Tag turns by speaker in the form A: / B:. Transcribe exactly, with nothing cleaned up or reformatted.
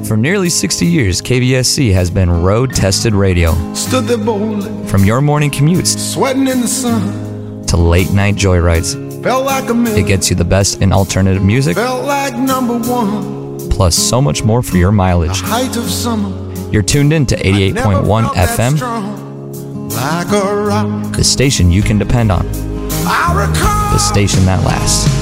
A: For nearly sixty years, K V S C has been road-tested radio.
B: Stood there boldly,
A: from your morning commutes,
B: sweating in the sun,
A: to late-night joyrides.
B: Felt like a million.
A: It gets you the best in alternative music.
B: Felt like number one.
A: Plus so much more for your mileage.
B: The height of summer.
A: You're tuned in to eighty-eight point one F M.
B: Like a rock.
A: The station you can depend on.
B: I recall.
A: The station that lasts.